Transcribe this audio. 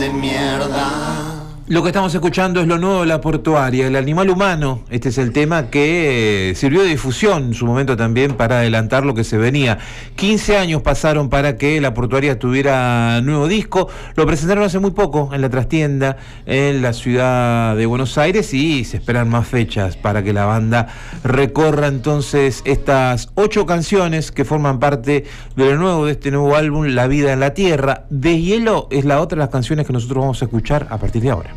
de mierda. Lo que estamos escuchando es lo nuevo de La Portuaria, el animal humano. Este es el tema que sirvió de difusión en su momento también para adelantar lo que se venía. 15 años pasaron para que La Portuaria tuviera nuevo disco. Lo presentaron hace muy poco en la trastienda en la ciudad de Buenos Aires y se esperan más fechas para que la banda recorra entonces estas 8 canciones que forman parte de lo nuevo de este nuevo álbum, La Vida en la Tierra. Deshielo es la otra de las canciones que nosotros vamos a escuchar a partir de ahora.